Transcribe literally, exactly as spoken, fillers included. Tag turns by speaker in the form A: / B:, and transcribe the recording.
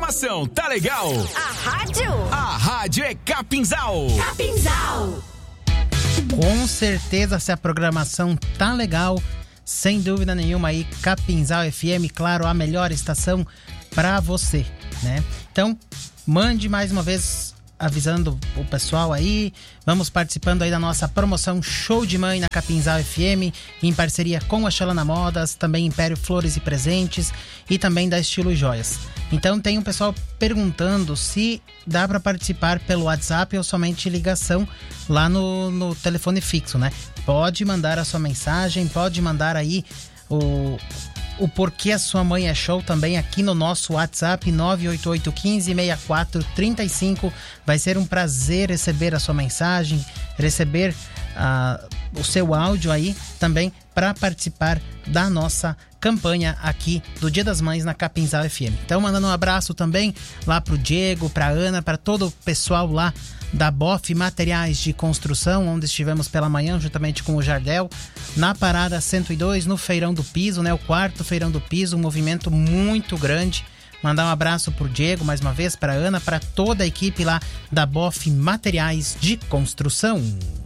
A: programação tá legal.
B: A rádio?
A: A rádio é Capinzal.
B: Capinzal.
C: Com certeza, se a programação tá legal, sem dúvida nenhuma aí, Capinzal F M, claro, a melhor estação pra você, né? Então, mande mais uma vez avisando o pessoal aí, vamos participando aí da nossa promoção Show de Mãe na Capinzal F M, em parceria com a Xalana Modas, também Império Flores e Presentes e também da Estilo Joias. Então tem um pessoal perguntando se dá para participar pelo WhatsApp ou somente ligação lá no, no telefone fixo, né? Pode mandar a sua mensagem, pode mandar aí o... o porquê a sua mãe é show também aqui no nosso WhatsApp nove oito oito um cinco seis quatro três cinco. Vai ser um prazer receber a sua mensagem, receber uh, o seu áudio aí também para participar da nossa campanha aqui do Dia das Mães na Capinzal F M. Então mandando um abraço também lá pro Diego, pra Ana, para todo o pessoal lá da B O F Materiais de Construção, onde estivemos pela manhã juntamente com o Jardel, na Parada cento e dois, no Feirão do Piso, né? O quarto Feirão do Piso, um movimento muito grande. Mandar um abraço pro Diego, mais uma vez, pra Ana, para toda a equipe lá da B O F Materiais de Construção.